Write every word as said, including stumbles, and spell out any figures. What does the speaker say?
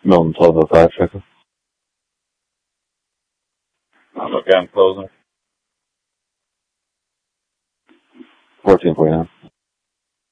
Milton twelve oh five, checker. I'm again closing. fourteen forty-nine.